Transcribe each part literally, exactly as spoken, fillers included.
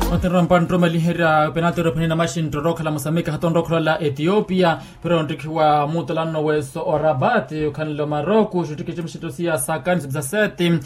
Oterampan Romalihera penalty repena machine roka la Mozambique haton la Ethiopia pero ndikiwa mutolano weso Rabat ukanlo Morocco shutikimshitosia sakan zibzaseti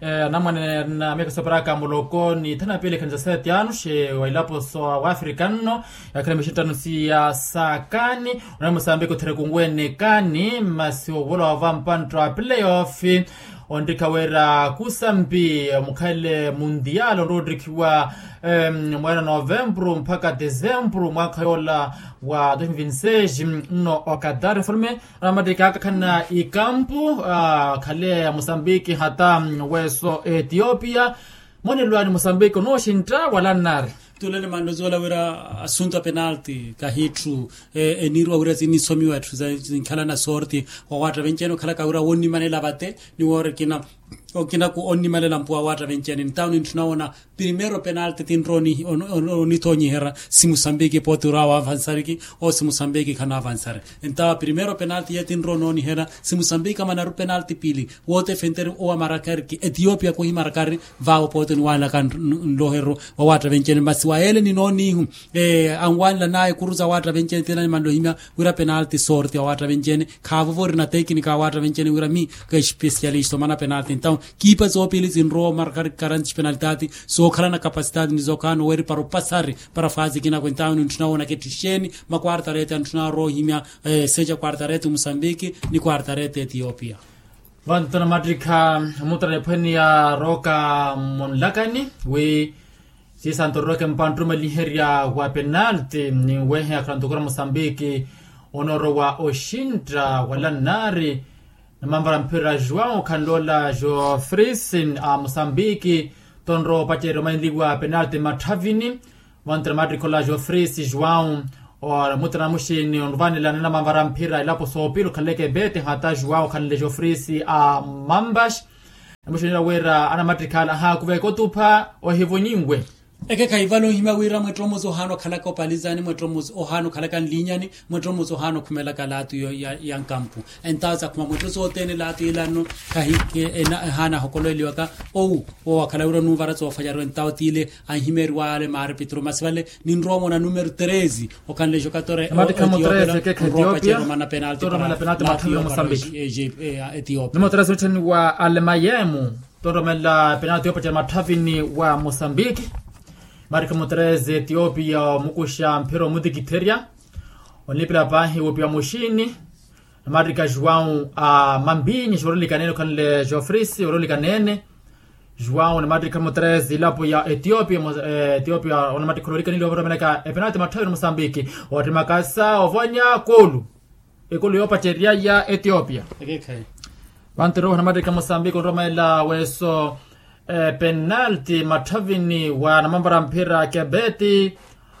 namane na meka sobraka moloko ni tana pele kanza seti anushe wailapo so Africano yakremishitano sia sakani na Mozambique terekungwene kani masio wolo vampantra playoff ondika wera kusambi mukale mundial ondrikiwa um, mwana Novembro mpaka Decembro mwaka yola wa elfu mbili na ishirini na sita no okadare forme ramadika kana ikampu uh, kale Mozambique hata weso Ethiopia mone luani Mozambique no shinta wala nare tulele mandozola wera asunta penalty kahitru e nirwa wera zini somi watu zinkala na sorti wa wata venceno kala ka wera woni manela bate ni wore kina okina ku onni malela mpua wata venceni ntawni tunaona primero penalty tinroni oni tonyi hera si Mozambique potura wa avanzariki o si Mozambique kana avanzare ntawa primero penalty yetinrono ni hera si Mozambique manaru penalty pili wote fenter o Marakariki Ethiopia ko himarakari vao poten wala kan lohero wa wata venceni basi waele ni noni hu e anwala nae kuruza wata venceni tena mando himya wira penalty sorti wa wata venceni kavu vori na teknika wata venceni wira mi ka specialist mana penalty então kipa zo pelis in ro marcar quarante penaltati so kala na capacidade ni zokano weri para passare para fase kina kwentano tunaona ketisheni ma quarta rete tuna ro himya eh, seja quarta rete Mozambique ni quarta rete Ethiopia vantana madrika mutra penia roka monlakani we si santo roka mpantuma liheria wa penalty ni wehe akrantokora Mozambique onoro wa oshintra wala nari na mambara mpira João Kandola Jo Frisin a Mozambique tonro patero maindigwa penalty matavini vantra madrikola Jo Frisi João o mutra mushini onvani la na mambara mpira ilapo sopilo kaleke bete hata João Kanle Jo Frisi a Mambash mushini wera ana madrikala ha kuveko tupa o hivonyingwe eke kaivalo hima wira mwetromozo hano kalaka opalizani mwetromozo ohano kalaka linyani mwetromozo hano kumela kalatu yo ya, ya nkampu entaza kuma mwetrozo otene latu ilano kahike ena hana hokoleli waka ou o wakala ura nuvara zo fajaro entao tile anhimeri wale mare petro masvale ninromo na numero treze o kanle jogatore Madika treze ke Ethiopia mana penalty toro mana penalty matano Mozambique Ethiopia numero treze wa Almayemu toro mela penalty opata matavini wa Mozambique Marika Mutreze Ethiopia mukusha mpero mudigiteria onipila bahi wopia mushini Marika João a Mambini joroli kanene kanle Jofrisi joroli kanene João na Marika Mutreze ilapo ya Ethiopia Ethiopia ona Marika joroli kanile obora menaka e penalty matayo Mozambique otimakasa ovonya kolu ekolu yopacheria ya Ethiopia okay Bantero na Marika Mozambique romela weso E, penalty matavini wa namambara mpira kebeti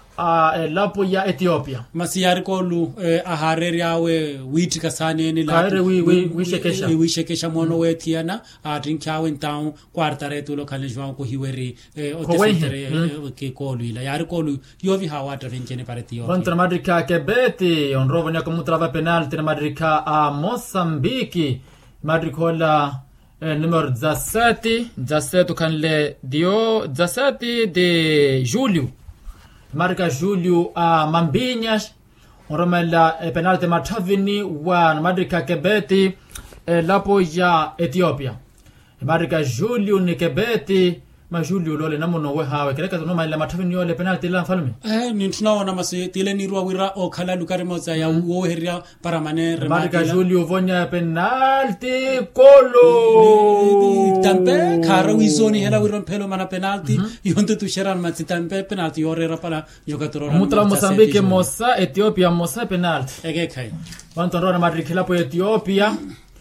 a uh, lapo ya Ethiopia masiyari kolu eh, ahareri yawe witi kasane ni lapo kaire wi wi wishekesha wi wishekesha mono wetiana atinkawe ntau quarta retu lo kale João ko hiweri eh, otefere mm. ke kolu ila yari kolu yovi hawata vencene para Ethiopia kontra Madrika kebeti onrovo nyako mutrava penalty na Madrika a Mozambique Madrikola Eh, numero dezessete, dezessete kanle dio, dezessete de julho. Marca julho a Mambinhas, oromela eh, penalty matavini wa Madrika kebeti eh, lapo ya Ethiopia. Marca julho ni kebeti ma julho lole namono we hawe keleka noma ila matavini yole penalty la mfalme. Eh ni tunaona masi tile ni ruwa wira o kala lukare moza ya uo heria para manere Marca julho vonya penalty kolo tampe kara wizoni hela wira pelo mana penalty mm -hmm. yonte tu sheran mati tampe penalty yorera para jogatoro mutra Mozambique mosa Ethiopia mosa penalty ege kai vantorona Madrika lapo Ethiopia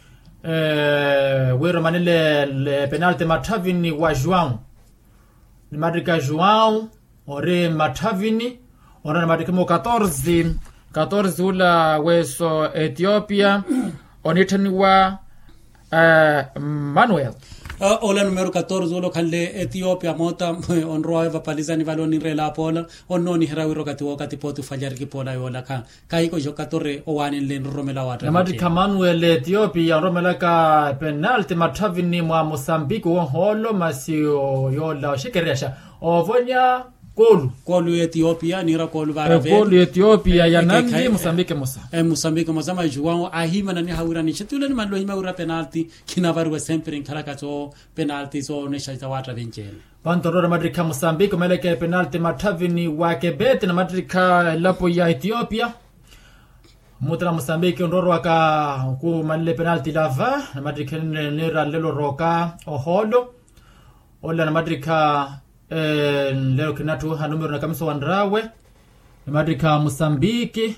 eh wira manele penalty matavini wa João Madrika João ore matavini ora Madrika mo quatorze quatorze ula weso Ethiopia onitani wa uh, Manuel uh, ola numero quatorze olo kale Ethiopia mota onro eva palizani valoni rela pola ononi herawiro kati wakati potu fajar ki pola yola ka kaiko jokatore owani len romela wata Madrika Manuel Ethiopia romela ka penalty matavini mwa Mozambique wo holo masio yola shikeresha ovonya kolu kolu Ethiopia nira kolu Varavel kolu Ethiopia ya nandi Mozambique Mosa e Mozambique Mosa ma João ahima nani haura ni chetula ni malo hima ura penalty kina varu sempre in kala kato penalty so ne shaita wata vencel Pantoro Madrika Mozambique meleke penalty matavini wa Kebet na Madrika lapo ya Ethiopia Mutra Mozambique ndoro waka ku manile penalty lava na Madrika nera lelo roka oholo ola na Madrika eh leo kinatu hanumero na kamisa wandrawe na Madrika Mozambique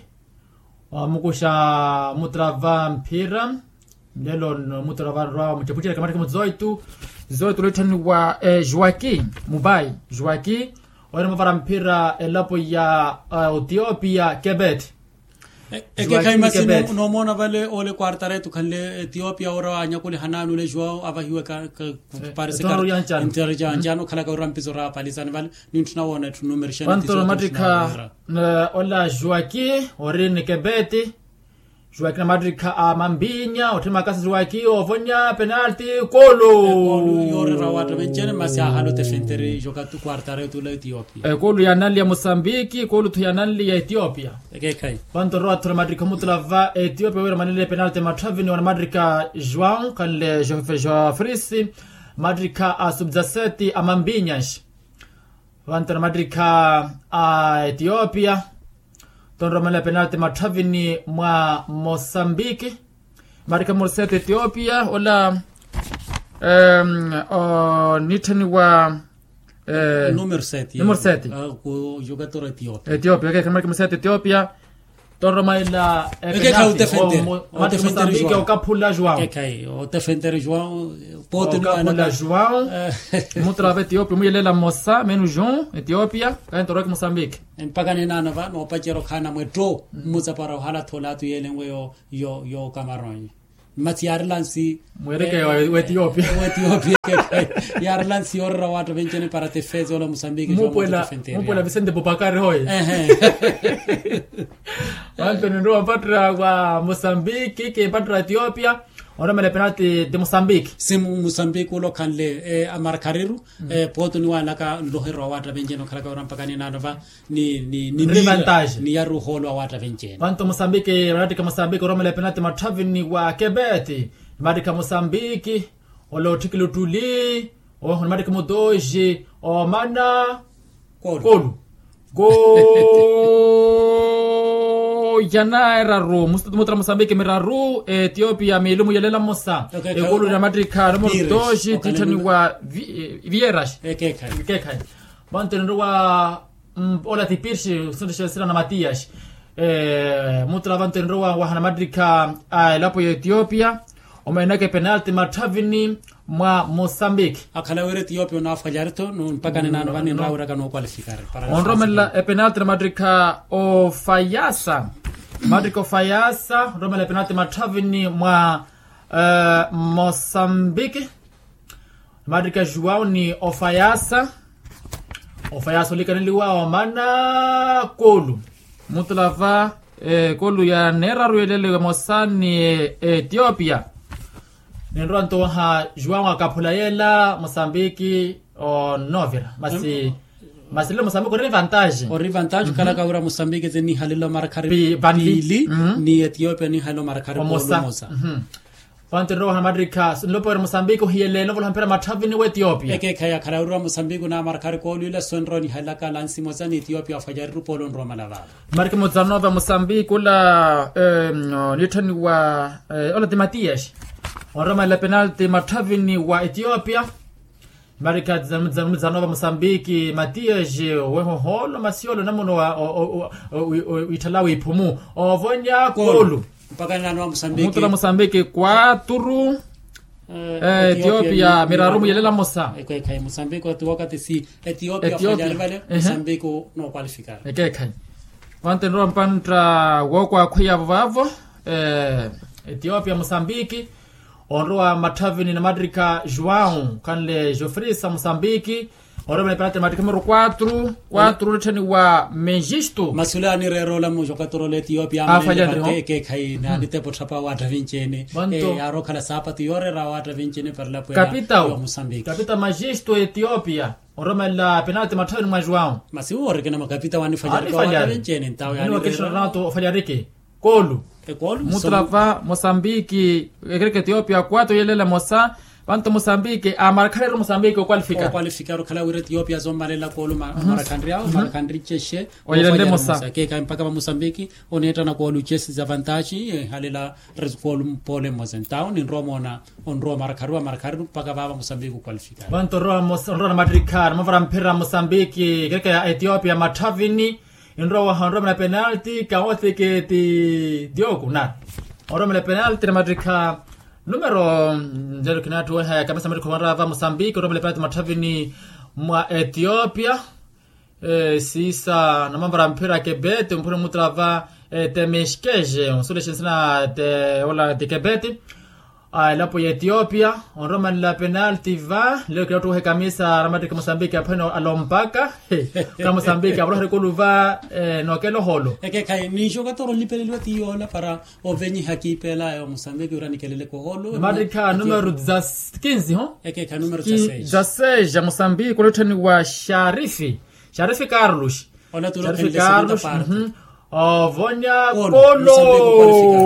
wamukusha mutrava mpira lelo mutrava rawa mchepuchira kamati kama zoitu zoitu letani wa eh, Joaquim Mubai Joaquim wale mvara mpira elapo ya uh, Ethiopia Kebet eke kai masino no mona vale ole quartare tu khalle Ethiopia ora anya kule hananu le Joao abahiwe ka parece ka intelligent jano khala ka rampizora palisan vale nintuna wona tu numero shani Panto Madrika na ola Joaquim orine Kebet Joaquim Madrika a Mambinya otima kasi Joaquim ovonya penalty kolo kolo yore rawata vencene masia halo defendere giocato quartare tu l'Etiopia e kolo ya nali ya Mozambique kolo tu ya nali ya Ethiopia eke kai Panto roatro Madrika mutlava Ethiopia wera manile penalty matravini wana Madrika João kan le Joffrisi Madrika a sub dezessete a Mambinhas Panto Madrika a Ethiopia Ton romela penalty matavini mwa Mozambique Madrika Mozambique Ethiopia ola um o nitani wa eh numero sette numero sette ko giocatore Ethiopia Ethiopia che Madrika Mozambique Ethiopia Ton romela penalty Madrika Mozambique o kapula João che kai o defendere João pode no ana João mutrava Ethiopia muyelela Mosa menu João Ethiopia kaentoro Mozambique empagane nana va no pachero khana mwetro muza para hala thola tu yelengwe yo yo yo Cameroon mati Irelandsi mwereke wa Ethiopia wa Ethiopia ya Irelandsi orra watu vencene para te fezo la Mozambique jo mupola mupola Vicente Bobakari hoye eh Anto ndo patra wa Mozambique ke patra Ethiopia ora mele penalty de Mozambique simu Mozambique lo kanle e amarkariru e poto ni wana ka ndohero wata vencene kala ka ora mpakani nanova ni ni ni revantage ni ya ruholo wata vencene Panto Mozambique Madrika Mozambique ora mele penalty matavini wa Kebet Madrika Mozambique olo tikilo tuli o Madrika modoji o mana kolu go Yana era ro mutra Mozambique miraru Ethiopia milumu yelela Mosa ekolo na Madrika mo doji titani wa Vieras eke kai eke kai bantu ndo wa ola tipirshi sonde shesira na Matias eh mutra bantu ndo wa hana Madrika lapo ya Ethiopia omenake penalty matavini mwa Mozambique akala were Ethiopia na fajarto no mpaka nana vani raura kanu qualificare onromela e penalty Madrika o Fayasa Madrika Fayasa romela penalty matavini mwa uh, Mozambique Madrika João ni o Fayasa o Fayasa likaniliwa o mana kolu mutlava eh, kolu ya nera ruelele Mosani Ethiopia Nendronto ha João akapulayela Mozambique o Novira masi masi le Mozambique ore vantage ore vantage kala ka ura Mozambique zeni halilo marakari bili ni Ethiopia ni halilo marakari Mosa Panto ro ha Madrika lopo Mozambique hiyelelo vol hampera matavini wa Ethiopia eke kaya kala ura Mozambique na marakari ko lula sonro ni halaka lansi Mozani Ethiopia fajaru polon romalava Marka Mozanova Mozambique la eh nitani wa ola de Matias Orama la penalty matavini wa Ethiopia Marika Zanova Mozambique Matias weho holo masiolo namuno wa italawi ipumu ovonya kolu mpaka nana Mozambique mutra Mozambique quatro Ethiopia mirarumu yelela Mosa eke kai Mozambique tu wakati si Ethiopia fajarvale Mozambique no qualificar eke kai Wante ndo mpantra woko akhya vavo eh Ethiopia Mozambique onroa matavini na Madrika João kanle Joffrisa Mozambique ora me penalti Madrid número quatro quatro tani wa Mengistu masula ni rero la mo jogador le Ethiopia amene ke kai na ni te potrapa wa da vincene e aro kala sapati ore ra wa da vincene per la puera Mozambique capita Mengistu Ethiopia ora me la penalti matano ma João ma si ore che na capita wani fajari ko wa da vincene intao ya ni che Renato Fagliariki Kolu e Kolu Mutlava Mozambique credo che Ethiopia quattro yele la Mosa Vanto Mozambique a marcare Mozambique o qualifica. O qualificare kala ure Ethiopia zomale la kolu marakandria o marakandri cheshe. O yende Mosa. Ke ka mpaka Mozambique oneta na kolu chesi za vantage halela rezkolu pole Mozentao ni Roma na on Roma marakaru marakaru mpaka baba Mozambique qualifica. Vanto Roma Roma Madrikar mo mpira Mozambique keka Ethiopia matavini inroa Roma na penalti kaote ke ti dioku na. Roma na penalti na Madrikar numero zero kinatu haya kabisa mali kwa rava Mozambique robo lepata matavini mwa Ethiopia e sisa na mambo ya mpira kebete mpira mutrava e, temeshkeje usule shinsana te wala de kebete a lapo ya Ethiopia onroma la penalty va leo kinatu haya kamisa ramadi kwa Mozambique apeno alompaka kama Mozambique abro rekolu va e, no kelo holo eke kai ni jogador lipelelwa tiola para ovenyi hakipela ya Mozambique urani kelele ko holo Madrika numero quinze ho eke ka numero dezesseis dezesseis ya Mozambique kolotani wa Sharifi Sharifi Carlos ona tu Sharifi Carlos mhm oh vonya Kolo